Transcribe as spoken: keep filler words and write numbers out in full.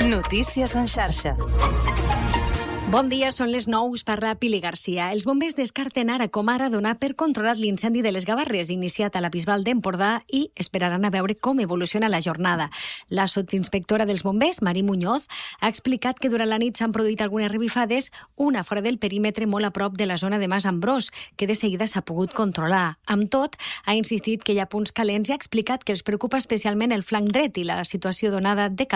Notícies en xarxa. Bon dia, són les nou, us parla Pili Garcia. Els bombers descarten ara com ara donar per controlat l'incendi de les Gavarres, iniciat a la Bisbal d'Empordà, i esperaran a veure com evoluciona la jornada. La sotsinspectora dels bombers, Mari Muñoz, ha explicat que durant la nit s'han produït algunes revifades, una fora del perímetre molt a prop de la zona de Mas Ambrós, que de seguida s'ha pogut controlar. Amb tot, ha insistit que hi ha punts calents i ha explicat que els preocupa especialment el flanc dret i la situació donada de